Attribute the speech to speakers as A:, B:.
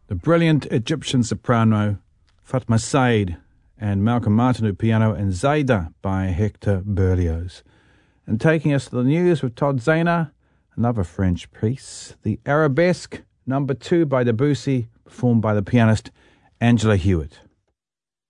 A: the brilliant Egyptian soprano Fatma Said, and Malcolm Martineau piano, and Zaida by Hector Berlioz. And taking us to the news with Todd Zahner, another French piece, the Arabesque No. 2 by Debussy, performed by the pianist Angela Hewitt.